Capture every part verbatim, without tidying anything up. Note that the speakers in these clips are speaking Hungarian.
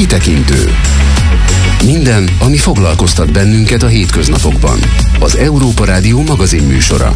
Kitekintő. Minden, ami foglalkoztat bennünket a hétköznapokban. Az Európa Rádió magazin műsora.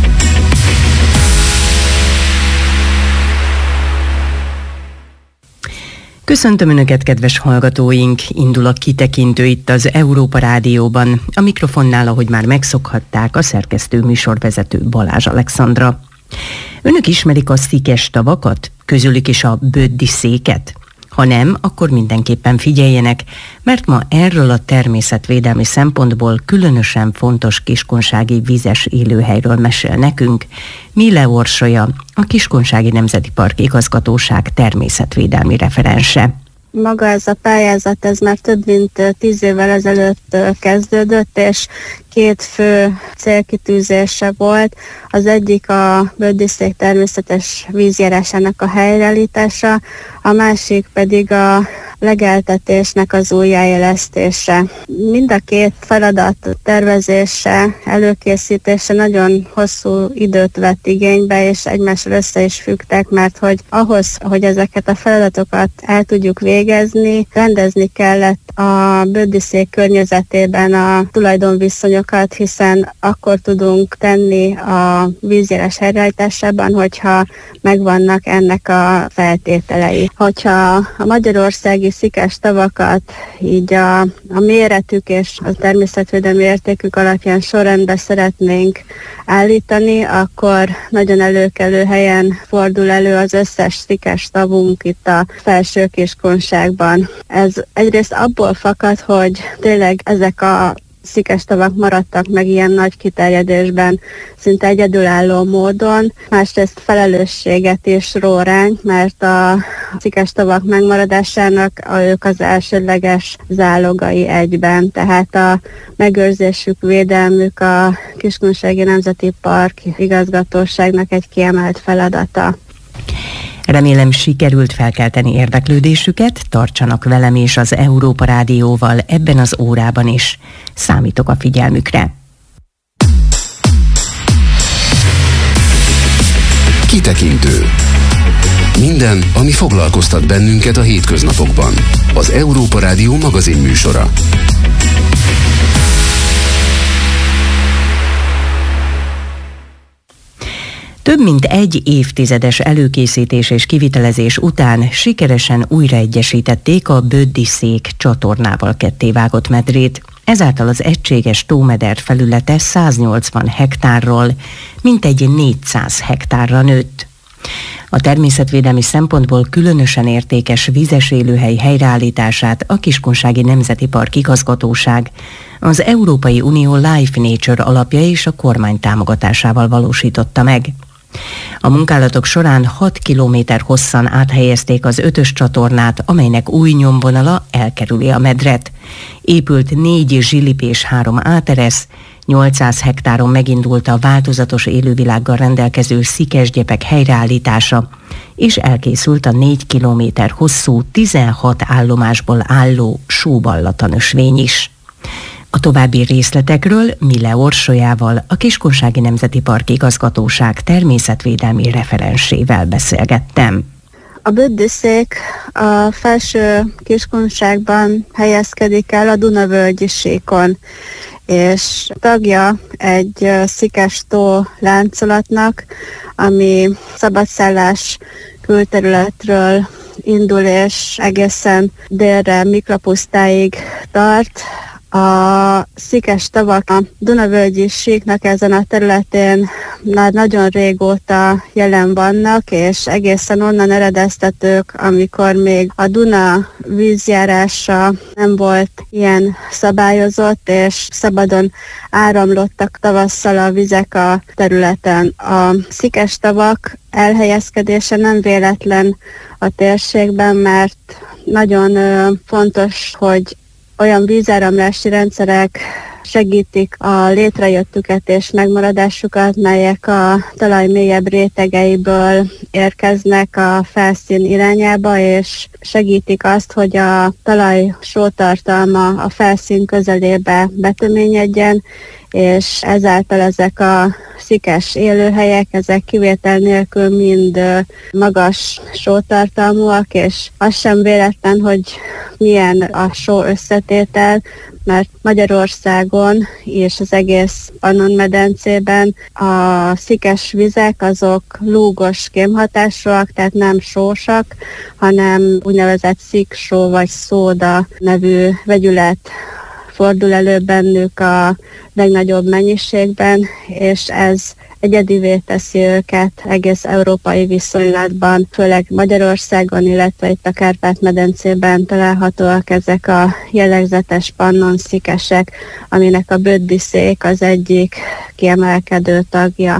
Köszöntöm Önöket, kedves hallgatóink! Indul a Kitekintő itt az Európa Rádióban. A mikrofonnál, ahogy már megszokhatták, a szerkesztő műsorvezető Balázs Alexandra. Önök ismerik a szikes tavakat, közülük is a böddiszéket? Ha nem, akkor mindenképpen figyeljenek, mert ma erről a természetvédelmi szempontból különösen fontos kiskunsági vízes élőhelyről mesél nekünk Mile Orsolya, a Kiskunsági Nemzeti Park Igazgatóság természetvédelmi referense. Maga ez a pályázat, ez már több mint tíz évvel ezelőtt kezdődött, és két fő célkitűzése volt. Az egyik a böddiszék természetes vízjárásának a helyreállítása, a másik pedig a legeltetésnek az újjáélesztése. Mind a két feladat tervezése, előkészítése nagyon hosszú időt vett igénybe, és egymással össze is függtek, mert hogy ahhoz, hogy ezeket a feladatokat el tudjuk végezni, rendezni kellett a böddiszék környezetében a tulajdonviszonyokat, hiszen akkor tudunk tenni a vízjárás helyreállításában, hogyha megvannak ennek a feltételei. Hogyha a magyarországi szikes tavakat így a, a méretük és a természetvédelmi értékük alapján sorrendbe szeretnénk állítani, akkor nagyon előkelő helyen fordul elő az összes szikes tavunk itt a felső Kiskunságban. Ez egyrészt abból fakad, hogy tényleg ezek a szikes tavak maradtak meg ilyen nagy kiterjedésben, szinte egyedülálló módon, másrészt felelősséget is ró ránk, mert a szikes tavak megmaradásának a, ők az elsődleges zálogai egyben, tehát a megőrzésük, védelmük a Kiskunsági Nemzeti Park Igazgatóságnak egy kiemelt feladata. Remélem, sikerült felkelteni érdeklődésüket, tartsanak velem és az Európa Rádióval ebben az órában is. Számítok a figyelmükre. Kitekintő. Minden, ami foglalkoztat bennünket a hétköznapokban. Az Európa Rádió magazin műsora. Több mint egy évtizedes előkészítés és kivitelezés után sikeresen újraegyesítették a Böddiszék csatornával kettévágott medrét. Ezáltal az egységes tómeder felülete száznyolcvan hektárról mintegy négyszáz hektárra nőtt. A természetvédelmi szempontból különösen értékes vízes élőhely helyreállítását a Kiskunsági Nemzeti Park Igazgatóság az Európai Unió Life Nature alapja és a kormány támogatásával valósította meg. A munkálatok során hat kilométer hosszan áthelyezték az ötös csatornát, amelynek új nyomvonala elkerüli a medret. Épült négy zsilip és három áteresz, nyolcszáz hektáron megindult a változatos élővilággal rendelkező szikesgyepek helyreállítása, és elkészült a négy kilométer hosszú, tizenhat állomásból álló sóballatanösvény is. A további részletekről Mile Orsolyával, a Kiskunsági Nemzeti Park Igazgatóság természetvédelmi referensével beszélgettem. A böddiszék a felső Kiskunságban helyezkedik el a Dunavölgyi síkon, és tagja egy szikes tó láncolatnak, ami szabadszállás külterületről indul és egészen délre Miklapusztáig tart. A szikes tavak a Dunavölgyi síknak ezen a területén már nagyon régóta jelen vannak, és egészen onnan eredeztetők, amikor még a Duna vízjárása nem volt ilyen szabályozott, és szabadon áramlottak tavasszal a vizek a területen. A szikes tavak elhelyezkedése nem véletlen a térségben, mert nagyon ö, fontos, hogy olyan vízáramlási rendszerek segítik a létrejöttüket és megmaradásukat, melyek a talaj mélyebb rétegeiből érkeznek a felszín irányába, és segítik azt, hogy a talaj sótartalma a felszín közelébe betöményedjen, és ezáltal ezek a szikes élőhelyek, ezek kivétel nélkül mind magas sótartalmúak, és az sem véletlen, hogy milyen a só összetétel, mert Magyarországon és az egész Pannon-medencében a szikes vizek azok lúgos kémhatásúak, tehát nem sósak, hanem úgynevezett sziksó vagy szóda nevű vegyület fordul elő bennük a legnagyobb mennyiségben, és ez egyedivé teszi őket egész európai viszonylatban, főleg Magyarországon, illetve itt a Kárpát-medencében találhatóak ezek a jellegzetes pannonszikesek, aminek a böddiszék az egyik kiemelkedő tagja.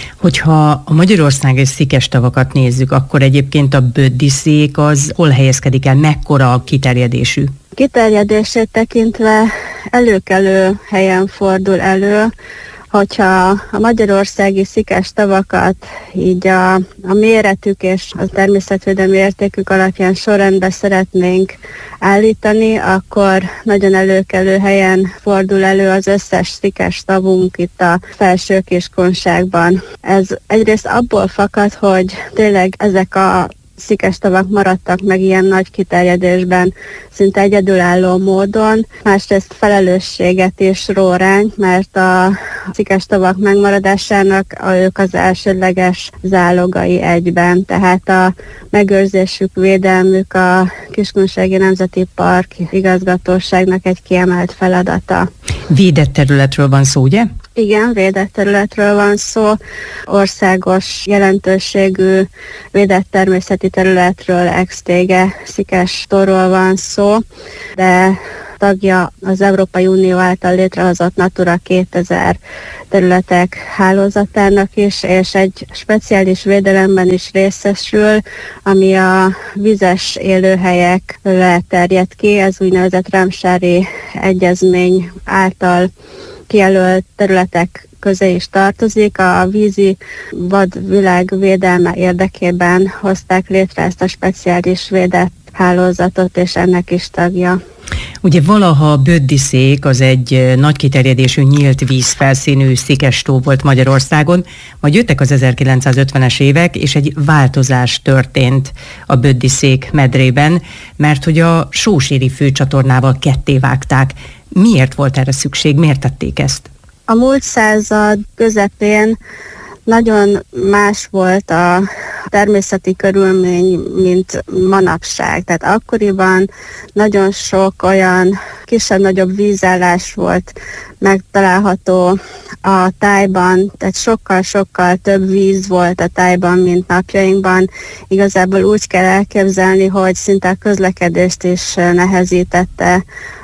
Hogyha a magyarországi szikes tavakat nézzük, akkor egyébként a böddiszék az hol helyezkedik el, mekkora a kiterjedésű? Kiterjedését tekintve előkelő helyen fordul elő. Hogyha a magyarországi szikes tavakat így a, a méretük és a természetvédelmi értékük alapján sorrendbe szeretnénk állítani, akkor nagyon előkelő helyen fordul elő az összes szikes tavunk itt a felső Kiskunságban. Ez egyrészt abból fakad, hogy tényleg ezek a szikes tavak maradtak meg ilyen nagy kiterjedésben, szinte egyedülálló módon, másrészt felelősséget is ró ránk, mert a szikes tavak megmaradásának a, ők az elsődleges zálogai egyben, tehát a megőrzésük, védelmük a Kiskunsági Nemzeti Park igazgatóságnak egy kiemelt feladata. Védett területről van szó, ugye? Igen, védett területről van szó, országos jelentőségű védett természeti területről, ex-tége szikes tóról van szó, de tagja az Európai Unió által létrehozott Natura kétezer területek hálózatának is, és egy speciális védelemben is részesül, ami a vizes élőhelyekre terjed ki, ez úgynevezett Ramsári Egyezmény által kijelölt területek közé is tartozik. A vízi vadvilág védelme érdekében hozták létre ezt a speciális védett hálózatot, és ennek is tagja. Ugye valaha a böddiszék az egy nagy kiterjedésű nyílt vízfelszínű szikes tó volt Magyarországon, majd jöttek az ezerkilencszázötvenes évek, és egy változás történt a böddiszék medrében, mert hogy a Sóséri főcsatornával kettévágták. Miért volt erre szükség? Miért tették ezt? A múlt század közepén nagyon más volt a természeti körülmény, mint manapság. Tehát akkoriban nagyon sok olyan kisebb-nagyobb vízállás volt megtalálható a tájban, tehát sokkal-sokkal több víz volt a tájban, mint napjainkban. Igazából úgy kell elképzelni, hogy szinte a közlekedést is nehezítette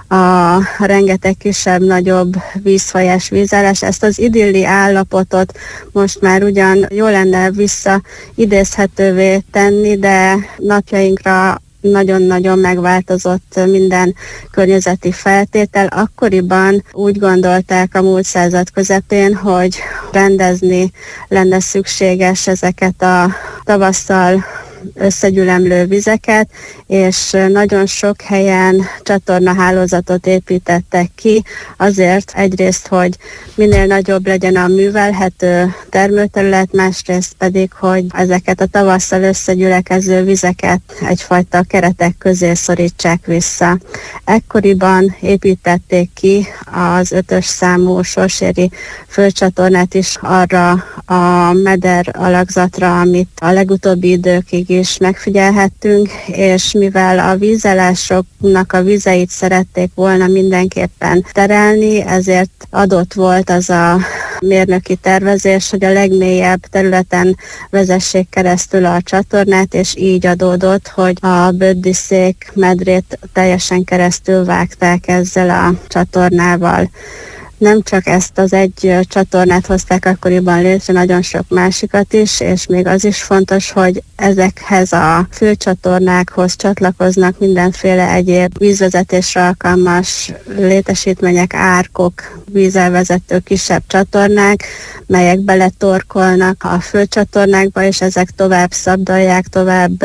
a rengeteg kisebb-nagyobb vízfolyás, vízállás. Ezt az idilli állapotot most már ugyan jó lenne visszaidézhetővé tenni, de napjainkra nagyon-nagyon megváltozott minden környezeti feltétel. Akkoriban úgy gondolták a múlt század közepén, hogy rendezni lenne szükséges ezeket a tavasszal összegyülemlő vizeket, és nagyon sok helyen csatornahálózatot építettek ki, azért egyrészt, hogy minél nagyobb legyen a művelhető termőterület, másrészt pedig, hogy ezeket a tavasszal összegyülekező vizeket egyfajta keretek közé szorítsák vissza. Ekkoriban építették ki az ötös számú Sóséri főcsatornát is arra a meder alakzatra, amit a legutóbbi időkig is megfigyelhettünk, és mivel a vízállásoknak a vizeit szerették volna mindenképpen terelni, ezért adott volt az a mérnöki tervezés, hogy a legmélyebb területen vezessék keresztül a csatornát, és így adódott, hogy a böddiszék medrét teljesen keresztül vágták ezzel a csatornával. Nem csak ezt az egy csatornát hozták akkoriban létre, nagyon sok másikat is, és még az is fontos, hogy ezekhez a főcsatornákhoz csatlakoznak mindenféle egyéb vízvezetésre alkalmas létesítmények, árkok, vízelvezető kisebb csatornák, melyek beletorkolnak a főcsatornákba, és ezek tovább szabdalják, tovább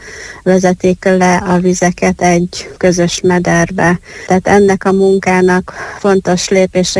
vezetik le a vizeket egy közös mederbe. Tehát ennek a munkának fontos lépései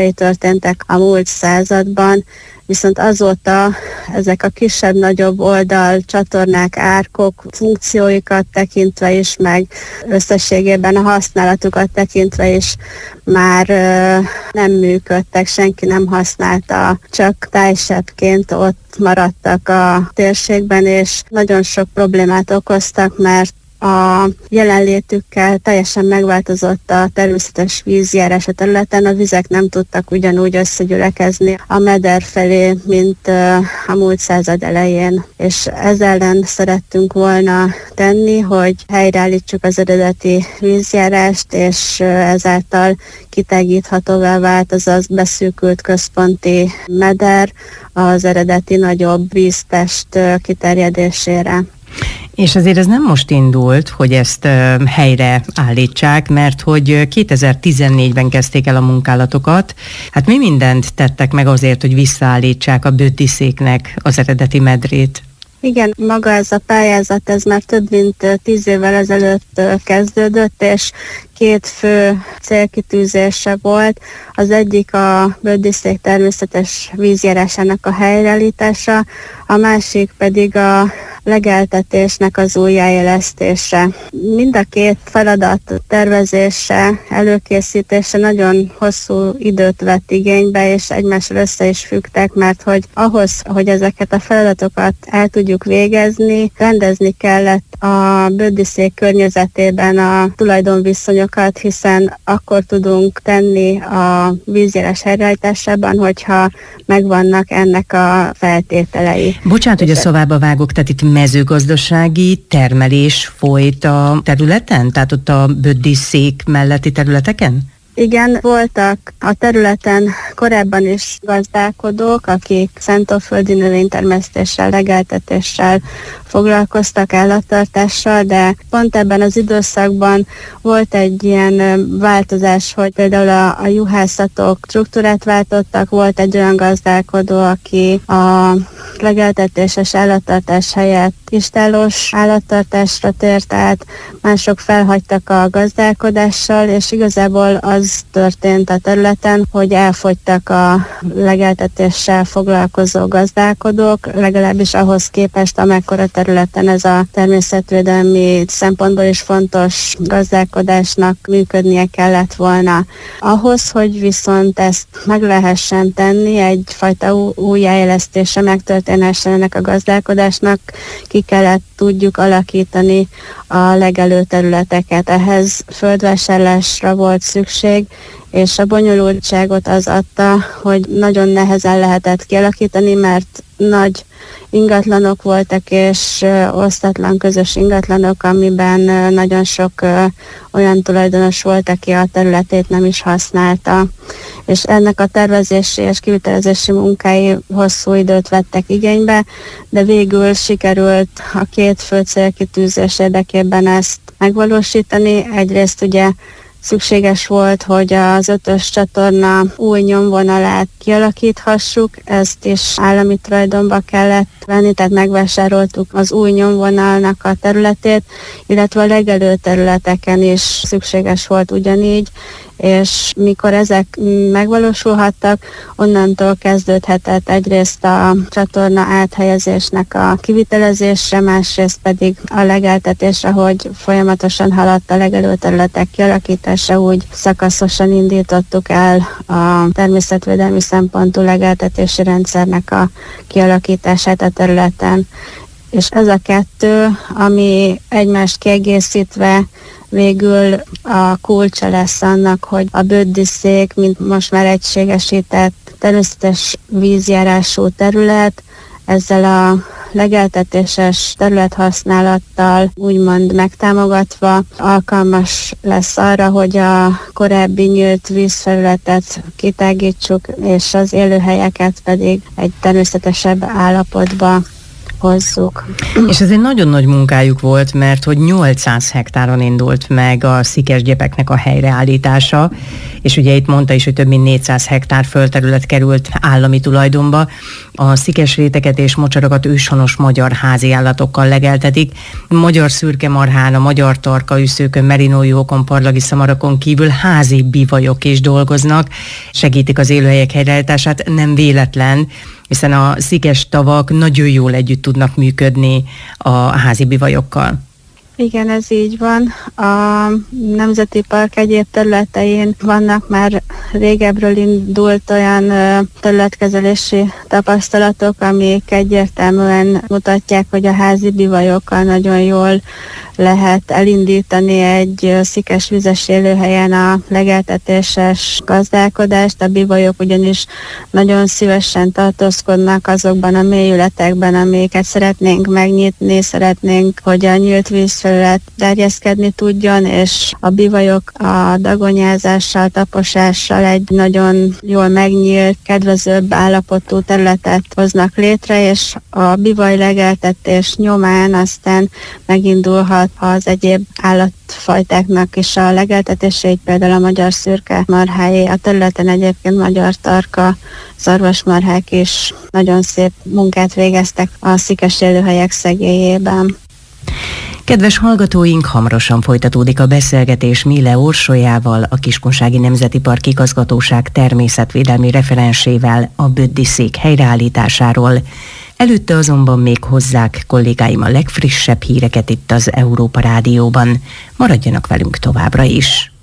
eseményei történtek a múlt században, viszont azóta ezek a kisebb-nagyobb oldal csatornák, árkok funkcióikat tekintve is, meg összességében a használatukat tekintve is már ö, nem működtek, senki nem használta, csak tájsebként ott maradtak a térségben, és nagyon sok problémát okoztak, mert a jelenlétükkel teljesen megváltozott a természetes vízjárás a területen, a vizek nem tudtak ugyanúgy összegyülekezni a meder felé, mint a múlt század elején. És ez ellen szerettünk volna tenni, hogy helyreállítsuk az eredeti vízjárást, és ezáltal kitágíthatóvá vált az az beszűkült központi meder az eredeti nagyobb víztest kiterjedésére. És azért ez nem most indult, hogy ezt uh, helyre állítsák, mert hogy kétezer-tizennégyben kezdték el a munkálatokat. Hát mi mindent tettek meg azért, hogy visszaállítsák a Böddiszéknek az eredeti medrét? Igen, maga ez a pályázat, ez már több mint tíz évvel ezelőtt kezdődött, és két fő célkitűzése volt. Az egyik a Böddiszék természetes vízjárásának a helyreállítása, a másik pedig a legeltetésnek az újjáélesztése. Mind a két feladat tervezése, előkészítése nagyon hosszú időt vett igénybe, és egymással össze is függtek, mert hogy ahhoz, hogy ezeket a feladatokat el tudjuk végezni, rendezni kellett a Böddiszék környezetében a tulajdonviszonyokat, hiszen akkor tudunk tenni a vízjárás helyreállításában, hogyha megvannak ennek a feltételei. Bocsánat, hogy a szavába vágok, tehát itt mezőgazdasági termelés folyt a területen? Tehát ott a Böddiszék melletti területeken? Igen, voltak a területen korábban is gazdálkodók, akik szántóföldi növénytermesztéssel, legeltetéssel foglalkoztak, állattartással, de pont ebben az időszakban volt egy ilyen változás, hogy például a, a juhászatok struktúrát váltottak, volt egy olyan gazdálkodó, aki a legeltetéses állattartás helyett istállós állattartásra tért át, mások felhagytak a gazdálkodással, és igazából az történt a területen, hogy elfogytak a legeltetéssel foglalkozó gazdálkodók, legalábbis ahhoz képest, amekkora területen ez a természetvédelmi szempontból is fontos gazdálkodásnak működnie kellett volna. Ahhoz, hogy viszont ezt meg lehessen tenni, egyfajta újjáélesztése megtörténhessen ennek a gazdálkodásnak, ki kellett tudjuk alakítani a legelő területeket. Ehhez földvásárlásra volt szükség, és a bonyolultságot az adta, hogy nagyon nehezen lehetett kialakítani, mert nagy ingatlanok voltak, és ö, osztatlan közös ingatlanok, amiben ö, nagyon sok ö, olyan tulajdonos volt, aki a területét nem is használta. És ennek a tervezési és kivitelezési munkái hosszú időt vettek igénybe, de végül sikerült a két fő célkitűzés érdekében ezt megvalósítani. Egyrészt ugye szükséges volt, hogy az ötös csatorna új nyomvonalát kialakíthassuk, ezt is állami tulajdonba kellett venni, tehát megvásároltuk az új nyomvonalnak a területét, illetve a legelő területeken is szükséges volt ugyanígy, és mikor ezek megvalósulhattak, onnantól kezdődhetett egyrészt a csatorna áthelyezésnek a kivitelezésre, másrészt pedig a legeltetésre, hogy folyamatosan haladt a legelő területek kialakítása, úgy szakaszosan indítottuk el a természetvédelmi szempontú legeltetési rendszernek a kialakítását a területen. És ez a kettő, ami egymást kiegészítve végül a kulcsa lesz annak, hogy a Böddiszék, mint most már egységesített természetes vízjárású terület, ezzel a legeltetéses területhasználattal úgymond megtámogatva alkalmas lesz arra, hogy a korábbi nyílt vízfelületet kitágítsuk, és az élőhelyeket pedig egy természetesebb állapotba hozzuk. És ez egy nagyon nagy munkájuk volt, mert hogy nyolcszáz hektáron indult meg a szikesgyepeknek a helyreállítása, és ugye itt mondta is, hogy több mint négyszáz hektár földterület került állami tulajdonba. A szikesréteket és mocsarakat őshonos magyar háziállatokkal legeltetik. Magyar szürkemarhán, a magyar tarkaüszőkön, merinójuhokon, parlagi szamarakon kívül házi bivajok is dolgoznak, segítik az élőhelyek helyreállítását. Nem véletlen, hiszen a szikes tavak nagyon jól együtt tudnak működni a házi bivajokkal. Igen, ez így van. A Nemzeti Park egyéb területein vannak már régebbről indult olyan területkezelési tapasztalatok, amik egyértelműen mutatják, hogy a házi bivajokkal nagyon jól lehet elindítani egy szikes vizes élőhelyen a legeltetéses gazdálkodást. A bivajok ugyanis nagyon szívesen tartózkodnak azokban a mélyületekben, amiket szeretnénk megnyitni, szeretnénk, hogy a nyílt vízfelület terjeszkedni tudjon, és a bivajok a dagonyázással, taposással egy nagyon jól megnyílt, kedvezőbb állapotú területet hoznak létre, és a bivaj legeltetés nyomán aztán megindulhat az egyéb állatfajtáknak is a legeltetése, így például a magyar szürke marháé, a területen egyébként magyar tarka, szarvasmarhák is nagyon szép munkát végeztek a szikes élőhelyek szegélyében. Kedves hallgatóink, hamarosan folytatódik a beszélgetés Mille Orsolyával, a Kiskunsági Nemzeti Park Igazgatóság természetvédelmi referensével a Böddi-szék helyreállításáról. Előtte azonban még hozzák kollégáim a legfrissebb híreket itt az Európa Rádióban. Maradjanak velünk továbbra is!